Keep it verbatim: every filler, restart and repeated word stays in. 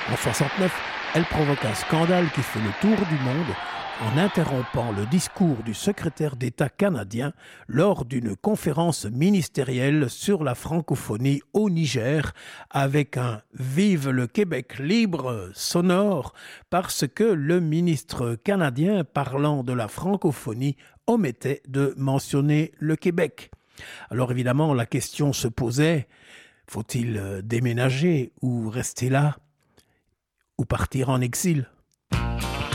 En soixante-neuf, elle provoque un scandale qui fait le tour du monde en interrompant le discours du secrétaire d'État canadien lors d'une conférence ministérielle sur la francophonie au Niger avec un « Vive le Québec libre » sonore parce que le ministre canadien parlant de la francophonie omettait de mentionner le Québec. Alors évidemment, la question se posait, faut-il déménager ou rester là ou partir en exil ?